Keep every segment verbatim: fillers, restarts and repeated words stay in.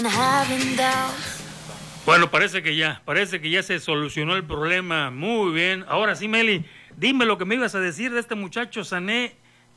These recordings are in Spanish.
Bueno, parece que ya, parece que ya se solucionó el problema. Muy bien. Ahora sí, Meli, dime lo que me ibas a decir de este muchacho Sané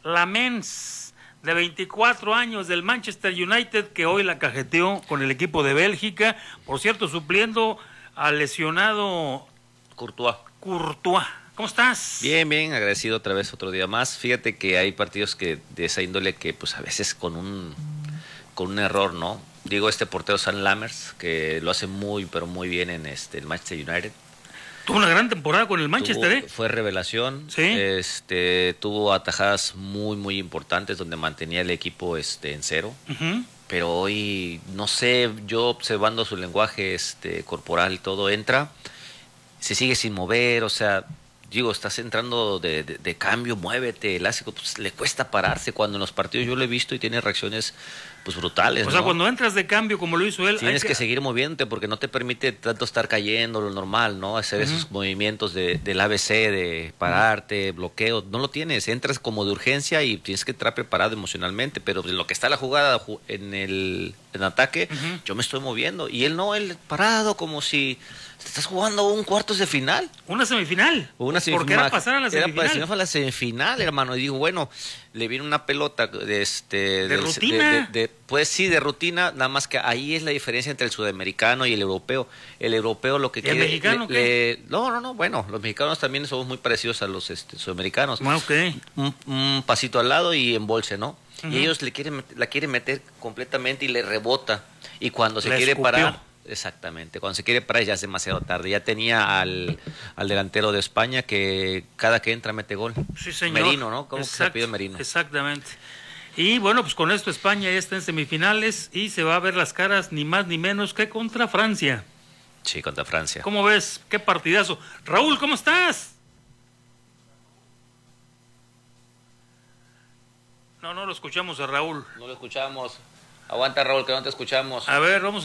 Lamens, de veinticuatro años, del Manchester United, que hoy la cajeteó con el equipo de Bélgica, por cierto, supliendo al lesionado Courtois. Courtois. ¿Cómo estás? Bien, bien, agradecido otra vez otro día más. Fíjate que hay partidos que de esa índole que pues a veces con un con un error, ¿no? Digo, este portero Sam Lammers, que lo hace muy, pero muy bien en este el Manchester United. Tuvo una gran temporada con el Manchester, tuvo, ¿eh? Fue revelación. Sí. Este, tuvo atajadas muy, muy importantes donde mantenía el equipo este, en cero. Uh-huh. Pero hoy, no sé, yo observando su lenguaje este, corporal y todo, entra, se sigue sin mover, o sea, digo, estás entrando de, de, de cambio, muévete, el ácido, pues le cuesta pararse. Cuando en los partidos yo lo he visto y tiene reacciones pues brutales. O sea, ¿no? cuando entras de cambio como lo hizo él, tienes hay que... que seguir moviéndote porque no te permite tanto estar cayendo, lo normal, ¿no? Hacer uh-huh. esos movimientos de, del A B C, de pararte, bloqueo, no lo tienes, entras como de urgencia y tienes que estar preparado emocionalmente, pero en lo que está la jugada en el en ataque, uh-huh. yo me estoy moviendo y él no, él parado como si estás jugando un cuartos de final. ¿Una semifinal? Una semifinal. Porque era pasar a la semifinal. Era para la semifinal, hermano. Y digo, bueno, le viene una pelota de este... ¿De del, rutina? De, de, de, pues sí, de rutina, nada más que ahí es la diferencia entre el sudamericano y el europeo. El europeo lo que ¿Y quiere... el mexicano le, qué? Le, no, no, no, bueno, los mexicanos también somos muy parecidos a los este, sudamericanos. Ah, okay. un, un pasito al lado y embolse, ¿no? Uh-huh. Y ellos le quieren, la quieren meter completamente y le rebota. Y cuando se le quiere escupió. parar... Exactamente, cuando se quiere parar ya es demasiado tarde. Ya tenía al, al delantero de España que cada que entra mete gol. Sí, señor. Merino, ¿no? ¿Cómo Exacto, se pide Merino? Exactamente. Y bueno, pues con esto España ya está en semifinales y se va a ver las caras ni más ni menos que contra Francia. Sí, contra Francia. ¿Cómo ves? ¡Qué partidazo! Raúl, ¿cómo estás? No, no lo escuchamos a Raúl. No lo escuchamos. Aguanta, Raúl, que no te escuchamos. A ver, vamos.